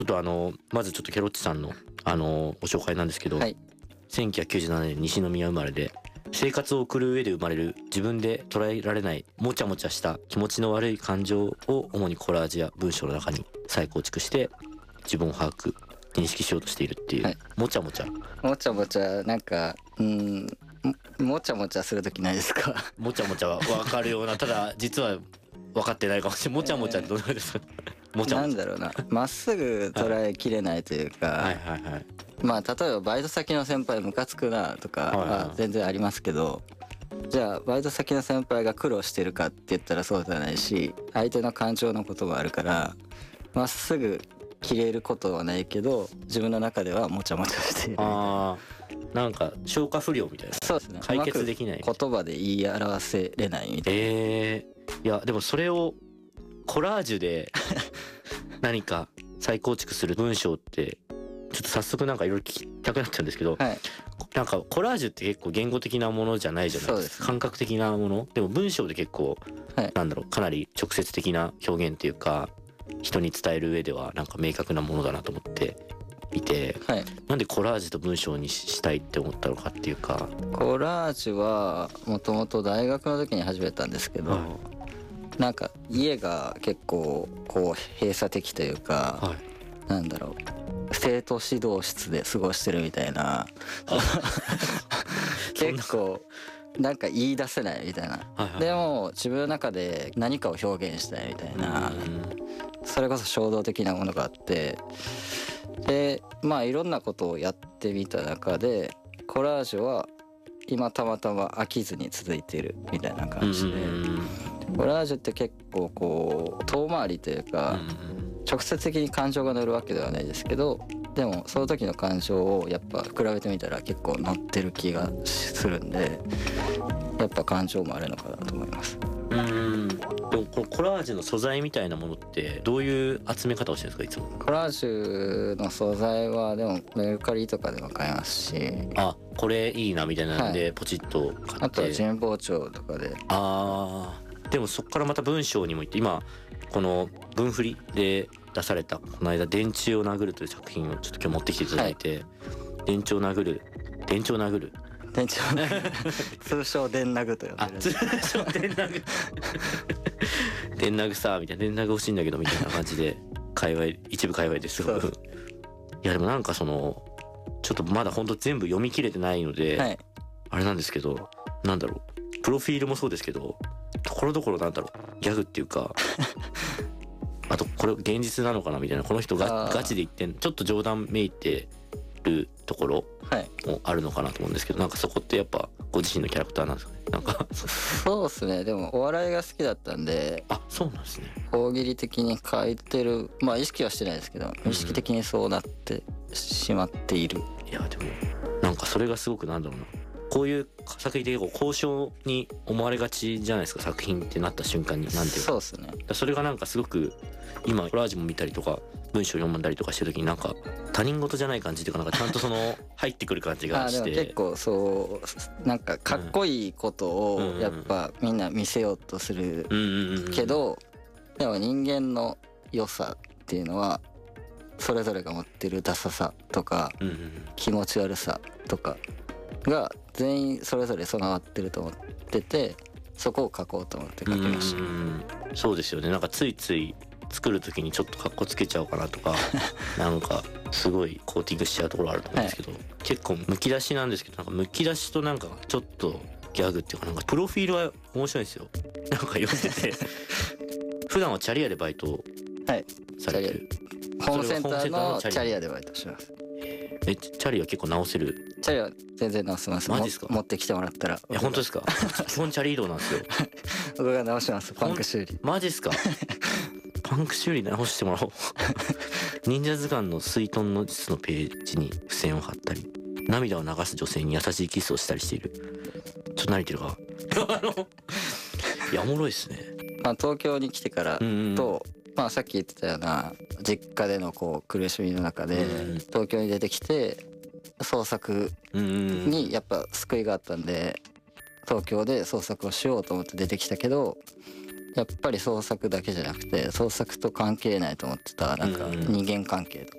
っとまずちょっとケロッチさんのご紹介なんですけど、 はい、 1997年西宮生まれで、生活を送る上で生まれる自分で捉えられないもちゃもちゃした気持ちの悪い感情を主にコラージュや文章の中に再構築して自分を把握認識しようとしているっていう、 はい、 もちゃもちゃもちゃもちゃなんかもちゃもちゃする時ないですか？ もちゃもちゃは分かるようなただ実は分かってないかもしれない。もちゃもちゃってどうなんですか？もちゃもちゃなんだろうな、まっすぐ捉えきれないというか、 はいはいはい。 まあ例えばバイト先の先輩ムカつくなとかはいはいは全然ありますけど、じゃあバイト先の先輩が苦労してるかって言ったらそうじゃないし、相手の感情のこともあるからまっすぐ切れることはないけど自分の中ではもちゃもちゃしているみたいな。 あー、なんか消化不良みたいな。 そうですね、 解決できない。 うまく言葉で言い表せれないみたいいやでもそれをコラージュで何か再構築する文章ってちょっと早速なんかいろいろ聞きたくなっちゃうんですけど、 な。はい、 なんかコラージュって結構言語的なものじゃないじゃないですか。 そうですね感覚的なもの。でも文章で結構、 はいなんだろう、かなり直接的な表現っていうか人に伝える上ではなんか明確なものだなと思っていて、 はい、 なんでコラージュと文章にしたいって思ったのかっていうか。 コラージュはもともと大学の時に始めたんですけど、なんか家が結構こう閉鎖的というか、 はい。 なんだろう、生徒指導室で過ごしてるみたいな結構なんか言い出せないみたいな、 はいはい、 でも自分の中で何かを表現したいみたいな、それこそ衝動的なものがあって、でまあいろんなことをやってみた中でコラージュは今たまたま飽きずに続いているみたいな感じで、コラージュって結構こう遠回りというか、直接的に感情が乗るわけではないですけど、でもその時の感情をやっぱ比べてみたら結構乗ってる気がするんで、やっぱ感情もあるのかなと思います。 でもこのコラージュの素材みたいなものってどういう集め方をしてるんですかいつも？ コラージュの素材はでもメルカリとかでも買えますし、 あ、これいいなみたいなんでポチッと買って、 あとは神保町とかで。 でもそこからまた文章にもいって、今この文振りで出されたこの間電柱を殴るという作品をちょっと今日持ってきていただいて、電柱を殴る電柱を殴る電柱通称電殴と呼んでる。 通称電殴電殴さみたいな、電殴欲しいんだけどみたいな感じで一部界隈ですごくいやでもなんかそのちょっとまだほんと全部読み切れてないので、 はい、 あれなんですけど、なんだろう、プロフィールもそうですけどところどころなんだろうギャグっていうかあとこれ現実なのかなみたいな、この人がガチで言ってんちょっと冗談めいてるところもあるのかなと思うんですけど、なんかそこってやっぱご自身のキャラクターなんですかね。なんかそうですね、でもお笑いが好きだったんで、 あ、そうなんですね。 大喜利的に書いてる、まあ意識はしてないですけど、意識的にそうなってしまっている。 いやでもなんかそれがすごくなんだろうな、こういう作品って結構高尚に思われがちじゃないですか、作品ってなった瞬間に。なんていうか、 そうですね、 それがなんかすごく今コラージュも見たりとか文章読んだりとかしてる時になんか他人事じゃない感じというか、なんかちゃんとその入ってくる感じがしてでも結構そうなんかかっこいいことをやっぱみんな見せようとするけど、でも人間の良さっていうのはそれぞれが持ってるダサさとか気持ち悪さとかが全員それぞれ備わってると思ってて、そこを書こうと思って書きました。 そうですよね。なんかついつい作る時にちょっとカッコつけちゃおうかなとかなんかすごいコーティングしちゃうところあると思うんですけど、結構むき出しなんですけど、なんかむき出しとなんかちょっとギャグっていうか、なんかプロフィールは面白いんですよ。なんか読んでて普段はチャリアでバイトされてる。 ホームセンターのチャリアでバイトします。 チャリは結構直せる？ チャリは全然直せます。 マジですか？ 持ってきてもらったら。 いや本当ですか？基本チャリ移動なんですよ。 僕が直します。パンク修理。 マジですか？パンク修理直してもらおう。忍者図鑑の水遁の術のページに付箋を貼ったり、涙を流す女性に優しいキスをしたりしている。ちょっと慣れてるか？いやおもろいですね。 まあ東京に来てからと、まあさっき言ってたような実家でのこう苦しみの中で東京に出てきて創作にやっぱ救いがあったんで、東京で創作をしようと思って出てきたけど、 やっぱり創作だけじゃなくて創作と関係ないと思ってたなんか人間関係と